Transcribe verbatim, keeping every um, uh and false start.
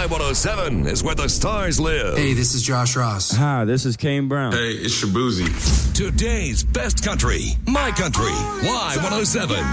Y one oh seven is where the stars live. Hey, this is Josh Ross. Hi, this is Kane Brown. Hey, it's Shabuzi. Today's best country, my country, Y one oh seven.